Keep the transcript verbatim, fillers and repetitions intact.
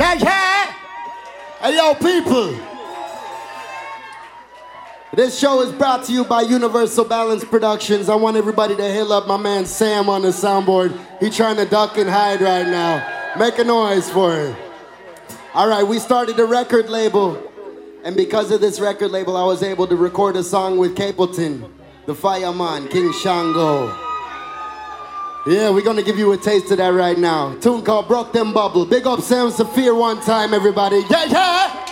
Yeah, yeah. Hey, yo, people. This show is brought to you by Universal Balance Productions. I want everybody to hail up my man Sam on the soundboard. He trying to duck and hide right now. Make a noise for him. All right, we started a record label. And because of this record label, I was able to record a song with Capleton, the Fireman, King Shango. Yeah, we're gonna give you a taste of that right now. Tune called Broke Them Bubble. Big up Sam Saphir one time, everybody. Yeah, yeah!